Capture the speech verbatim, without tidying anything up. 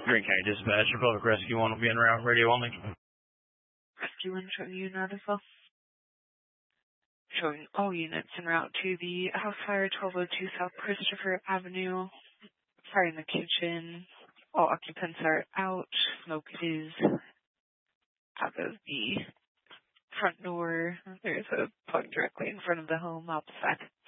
Green County Dispatch, Public Rescue one will be en route, radio only. Rescue one showing you not as well. Showing all units en route to the house fire, twelve oh two South Christopher Avenue. Fire in the kitchen. All occupants are out. Smoke is out of the front door. There's a plug directly in front of the home outside.